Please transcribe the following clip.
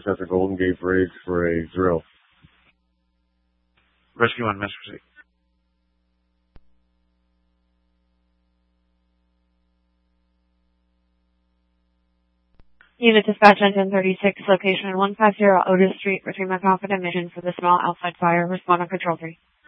at the Golden Gate Bridge for a drill. Rescue 1, Master Proceed. Unit Dispatch Engine 36, location 150 Otis Street, between McCoffin and Mission for the small outside fire. Respond on Control 3.